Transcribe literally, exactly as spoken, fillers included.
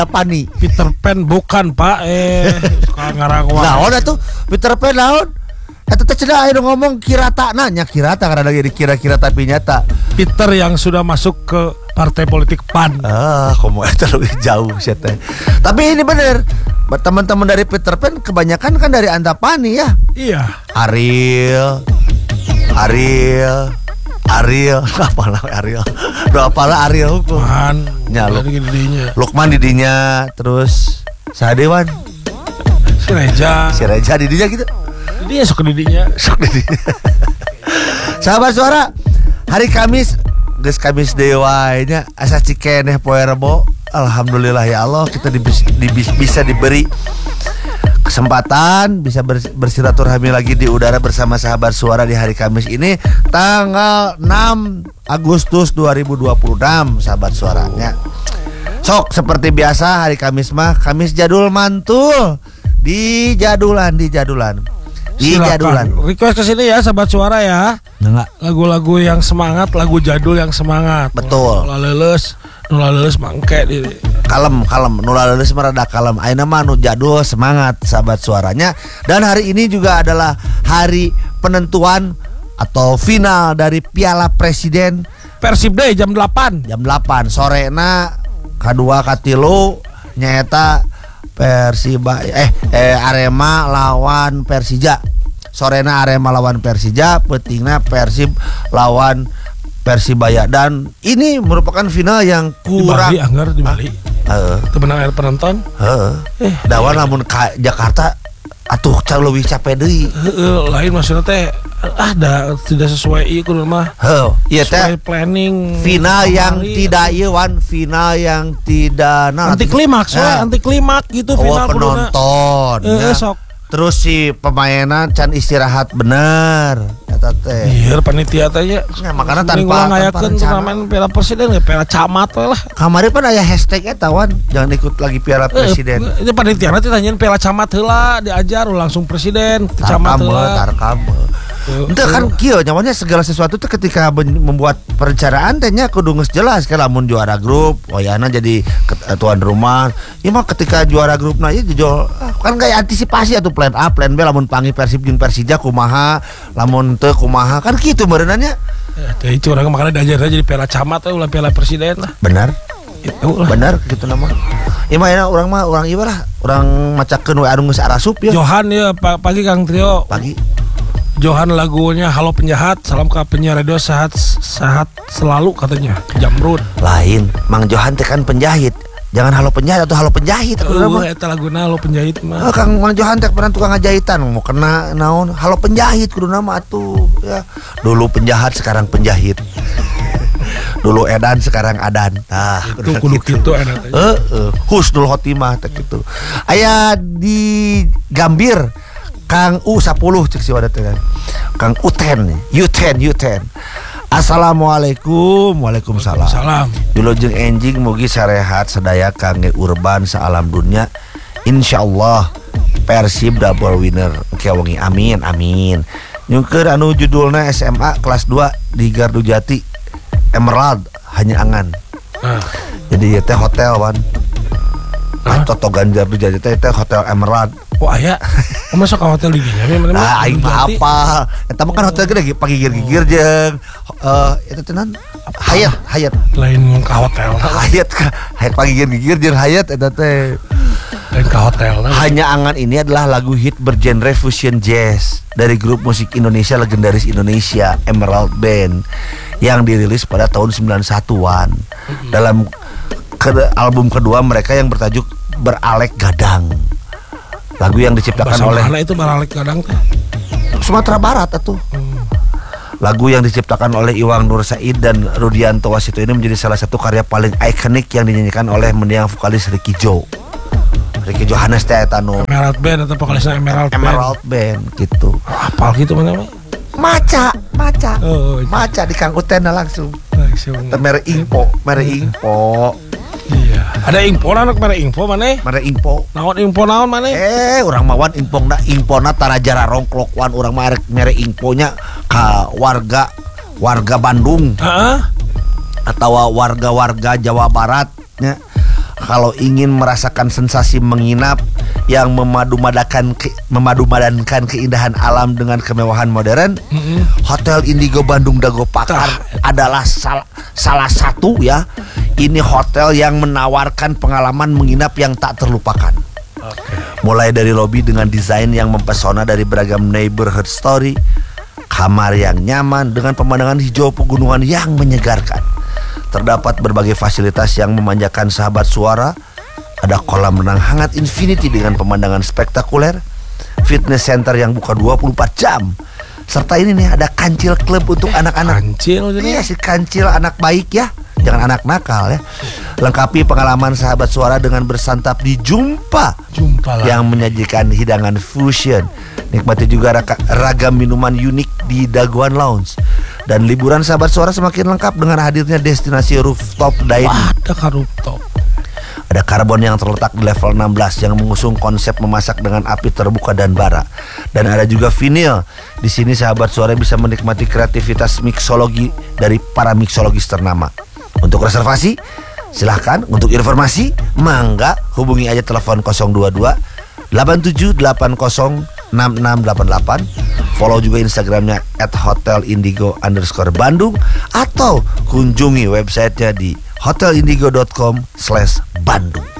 Pani. Peter Pan bukan Pak eh suka ngarawang. Naon atuh Peter Pan naon? Eta teh cenah aya ngomong kirata nanya kirata karena lagi dikira-kira tapi nyata. Peter yang sudah masuk ke partai politik Pan. Ah, komo eta lebih jauh sih teh. Tapi ini bener. Teman-teman dari Peter Pan kebanyakan kan dari Antapani ya. Iya. Ariel, Ariel, Ariel, apa lah Ariel? Doa apalah Ariel hukum. Man, Nyaluk. didinya. Lukman didinya, terus Sadewan, Si Reja. si Reja didinya gitu. Didinya suka didinya. Sok didinya. Sahabat Suara, hari Kamis, geus Kamis dewa nya asa cikeneh poe Rebo. Alhamdulillah ya Allah kita di, di, bisa diberi kesempatan bisa bersilaturahmi lagi di udara bersama Sahabat Suara di hari Kamis ini tanggal enam Agustus dua ribu dua puluh enam Sahabat Suaranya. Sok seperti biasa hari Kamis mah Kamis jadul mantul di jadulan di jadulan di Silakan. jadulan. Request ke sini ya Sahabat Suara ya. Enggak. Lagu-lagu yang semangat, lagu jadul yang semangat. Betul. Nula leuleus, nula leuleus mangke di. Kalem, kalem, nula leuleus merada kalem. Ayeuna mah nu jadul semangat Sahabat Suaranya. Dan hari ini juga adalah hari penentuan atau final dari Piala Presiden Persib Day jam delapan. jam delapan sorena kadua katilu nyaeta Persiba eh, eh Arema lawan Persija. Sorena Arema lawan Persija, petingna Persib lawan Persibaya dan ini merupakan final yang kurang Di Bali anggar di Bali. Heeh. Itu benar air penonton. Heeh. Eh, Dawan lamun ka Jakarta atuh can leuwih capek deui. Heeh, lain maksudnya teh ah da tidak sesuai ieu kudu mah. Heuh, ieu Sesuai teh planning final yang kamari. tidak ieu wan, final yang tidak nah, anti klimaks we, Nah. anti klimaks gitu Oh, final kuduna. penonton. Heeh, ya. sok. Terus si pemainan can istirahat bener eta teh. Iya, panitia teh ya. Ya, makanya tanpa- Minggu tanpa ngayakeun rencana. turnamen Piala Presiden ya Piala Camat we lah. Kamari pan aya hashtag eta wan, jangan ikut lagi Piala Presiden. Eh, itu panitia nanti tanyain Piala Camat heula diajar langsung presiden ke Camat Tarkam, heula. tarkam. Tuh, Itu kan kieu namanya segala sesuatu tuh ketika ben- membuat perencanaan tehnya kudu geus jelas kan lamun juara grup, wayana jadi ket- tuan rumah. Ya mah ketika juara grupna ieu jujur kan kayak antisipasi atuh plan A, plan B lamun panggil Persib jeung Persija kumaha, lamun teu kumaha kan kitu meureunanya. Ya, teh itu orang makanya diajar jadi Piala Camat we ulah Piala Presiden lah. Benar. Itu lah. Benar gitu nama. Ieu mah enak urang mah urang ieu lah, urang macakeun we anu geus arasup ya. Johan ya pa- pagi Kang Trio. Pagi. Johan lagunya Halo Penjahat, salam ke penyiar radio sehat sehat selalu katanya. Jamrud. Lain, Mang Johan teh kan penjahit. Jangan halo penjahit atau halo penjahit. Uh, eta laguna Halo Penjahit mah. Oh, Kang Mang Johan teh pernah tukang ngajahitan mau kena naon halo penjahit kudu nama atuh ya. Dulu penjahat sekarang penjahit. Dulu edan sekarang adan. Nah, Itu kudu kitu enak teh. Heeh, husnul khotimah teh kitu. Aya di Gambir Kang U sepuluh cek si wadah teh. Kang Uten, Uten, Uten. Assalamualaikum. Waalaikumsalam. Salam. Wilujeng enjing mugi sarehat sadaya kangge urban saalam dunya. Insyaallah Persib double winner. Oke wengi amin amin. Nyungkeun anu judulna S M A kelas dua di Gardu Jati. Emerald hanya angan. Nah, Jadi ieu teh hotel wan. Hah? Totogan Gardu Jati teh teh hotel Emerald. oh aya. Oh masuk ke hotel di dinya memang. Ah aing mah apa? Eta mah kan hotel gede pagigir-gigir jeung eh eta teh naon? Hayat, Hayat. Lain ke hotel. Hayat Hayat pagigir-gigir jeung Hayat eta teh. Lain ke hotel. Hanya Angan ini adalah lagu hit bergenre fusion jazz dari grup musik Indonesia legendaris Indonesia Emerald Band yang dirilis pada tahun sembilan puluh satuan. Mm-hmm. Dalam ke- album kedua mereka yang bertajuk Beralek Gadang. Lagu yang diciptakan Bahasa oleh mana itu baralek gadang teh? Sumatera Barat atuh. Hmm. Lagu yang diciptakan oleh Iwang Nur Said dan Rudianto Wasito ini menjadi salah satu karya paling ikonik yang dinyanyikan oleh mendiang vokalis Ricky Joe. Ricky Johannes teh eta nu Emerald Band atau vokalisnya Emerald Band. Emerald Band gitu. Apal gitu mana mah? Maca, maca. Oh, Maca di Kang Uten langsung. langsung. Teh mere info, mere info. Iya. Ada info anak mana info mana? Mere info. Naon info naon mana? Eh, urang mawan infona infona tarajara rongklokwan urang mah arek mere infonya ka warga warga Bandung Heeh. atau warga-warga Jawa Barat nya. kalau ingin merasakan sensasi menginap yang memadu-madakan ke, memadu-madankan keindahan alam dengan kemewahan modern, mm-hmm. Hotel Indigo Bandung Dago Pakar ah. adalah sal- salah satu ya. Ini hotel yang menawarkan pengalaman menginap yang tak terlupakan. Okay. Mulai dari lobi dengan desain yang mempesona dari beragam neighborhood story, kamar yang nyaman dengan pemandangan hijau pegunungan yang menyegarkan. Terdapat berbagai fasilitas yang memanjakan sahabat suara. Ada kolam renang hangat infinity dengan pemandangan spektakuler, fitness center yang buka dua puluh empat jam, serta ini nih ada kancil klub untuk anak-anak. Kancil jadi iya si kancil anak baik ya, jangan anak nakal ya. Lengkapi pengalaman sahabat suara dengan bersantap di Jumpa, Jumpa lah. yang menyajikan hidangan fusion. Nikmati juga ragam minuman unik di Daguan Lounge. Dan liburan sahabat suara semakin lengkap dengan hadirnya destinasi rooftop dining. Wah, ada kan rooftop. Ada karbon yang terletak di level enam belas yang mengusung konsep memasak dengan api terbuka dan bara. Dan ada juga vinil. Di sini sahabat suara bisa menikmati kreativitas mixologi dari para mixologis ternama. Untuk reservasi, silahkan. Untuk informasi, mangga hubungi aja telepon nol dua dua delapan tujuh delapan nol enam enam delapan delapan. Follow juga Instagramnya at hotelindigo underscore Bandung, atau kunjungi websitenya di hotelindigo dot com slash Bandung.